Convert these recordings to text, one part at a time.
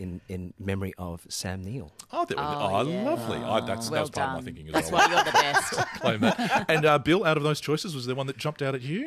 in memory of Sam Neill. Oh, yeah. Lovely. That Well was part of my done. thinking as That's well. why you're the best. Claim that. And Bill, out of those choices, was there one that jumped out at you?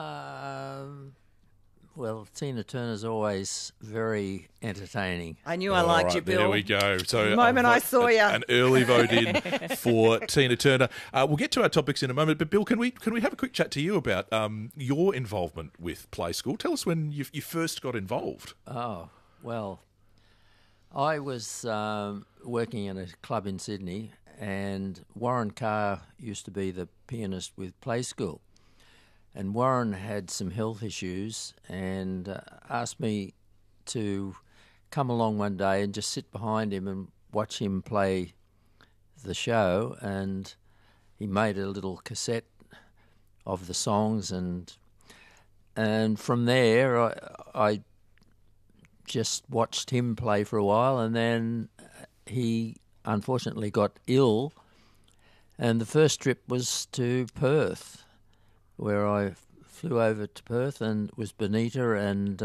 Well, Tina Turner's always very entertaining. I knew I liked you, Bill. There we go. So The moment I saw you. An early vote in for Tina Turner. We'll get to our topics in a moment, but Bill, can we have a quick chat to you about your involvement with Play School? Tell us when you first got involved. Oh, well, I was working in a club in Sydney, and Warren Carr used to be the pianist with Play School. And Warren had some health issues and asked me to come along one day and just sit behind him and watch him play the show. And he made a little cassette of the songs, and from there I just watched him play for a while, and then he unfortunately got ill, and the first trip was to Perth, where I flew over to Perth, and it was Bonita and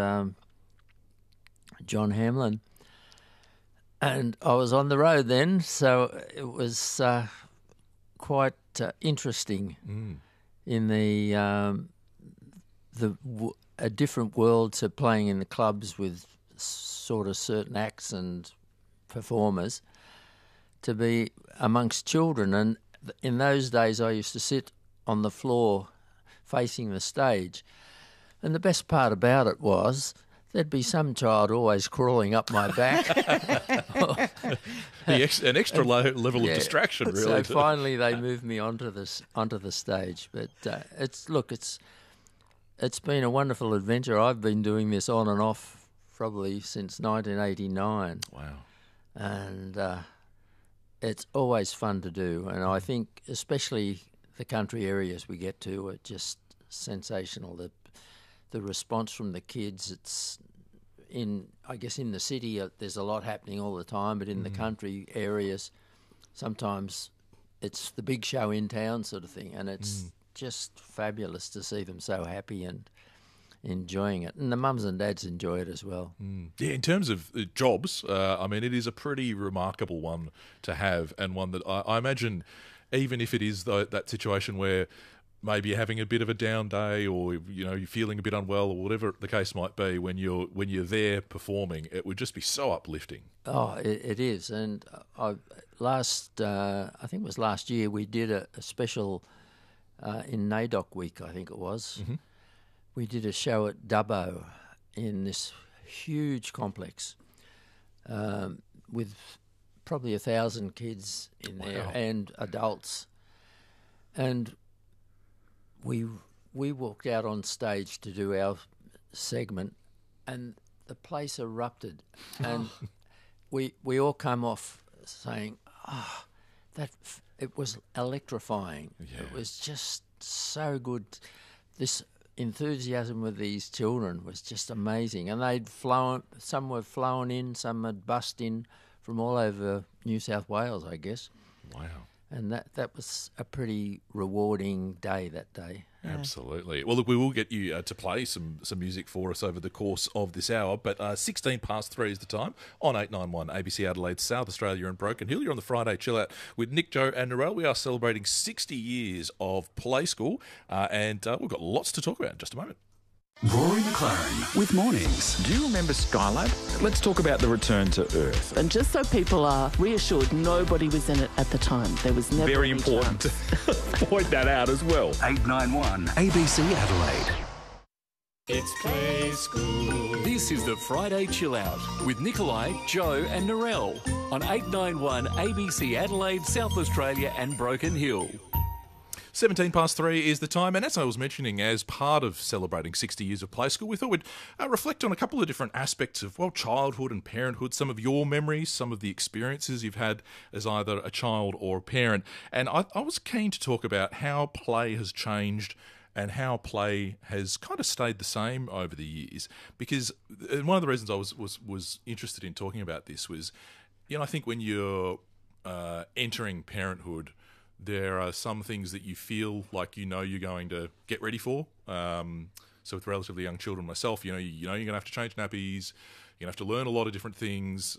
John Hamlin. And I was on the road then, so it was quite interesting in a different world to playing in the clubs with sort of certain acts and performers, to be amongst children. And in those days I used to sit on the floor facing the stage. And the best part about it was there'd be some child always crawling up my back. An extra level of distraction, really. So finally they moved me onto the stage. But it's been a wonderful adventure. I've been doing this on and off probably since 1989. Wow. And it's always fun to do. And I think especially the country areas we get to are just sensational. The response from the kids, it's I guess in the city there's a lot happening all the time, but in the country areas sometimes it's the big show in town sort of thing, and it's just fabulous to see them so happy and enjoying it. And the mums and dads enjoy it as well. Yeah, in terms of jobs, I mean, it is a pretty remarkable one to have, and one that I imagine, even if it is that situation where maybe you're having a bit of a down day, or you're feeling a bit unwell, or whatever the case might be, when you're there performing, it would just be so uplifting. Oh, it is. And I think it was last year, we did a special in NAIDOC week, I think it was. Mm-hmm. We did a show at Dubbo in this huge complex with probably 1,000 kids in there and adults. And we walked out on stage to do our segment, and the place erupted, and we all come off saying, it was electrifying. Yeah. It was just so good. This enthusiasm with these children was just amazing, and some were flown in, some had bussed in from all over New South Wales, I guess. Wow. And that was a pretty rewarding day that day. Yeah. Absolutely. Well, look, we will get you to play some music for us over the course of this hour, but 3:16 is the time on 891 ABC Adelaide, South Australia and Broken Hill. You're on the Friday Chill Out with Nick, Joe and Narelle. We are celebrating 60 years of Play School, and we've got lots to talk about in just a moment. Rory McLaren with Mornings. Do you remember Skylab? Let's talk about the return to Earth. And just so people are reassured, nobody was in it at the time. There was never very any important chance. to point that out as well. 891 ABC Adelaide. It's Play School. This is the Friday Chill Out with Nikolai, Joe and Narelle on 891 ABC Adelaide, South Australia and Broken Hill. 3:17 is the time, and as I was mentioning, as part of celebrating 60 years of Play School, we thought we'd reflect on a couple of different aspects of, childhood and parenthood, some of your memories, some of the experiences you've had as either a child or a parent. And I was keen to talk about how play has changed and how play has kind of stayed the same over the years. Because one of the reasons I was interested in talking about this was, I think when you're entering parenthood, there are some things that you feel like you're going to get ready for. So with relatively young children myself, you're going to have to change nappies. You're going to have to learn a lot of different things.